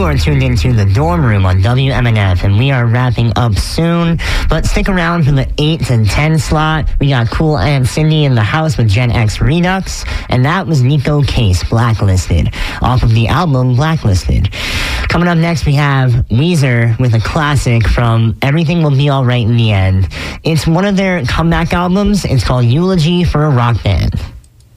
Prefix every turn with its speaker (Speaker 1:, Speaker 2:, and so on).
Speaker 1: You are tuned into the Dorm Room on WMNF, and we are wrapping up soon. But stick around for the 8 to 10 slot. We got Cool and Cindy in the house with Gen X Redux, and that was Nico Case, Blacklisted, off of the album Blacklisted. Coming up next, we have Weezer with a classic from Everything Will Be Alright in the End. It's one of their comeback albums. It's called Eulogy for a Rock Band.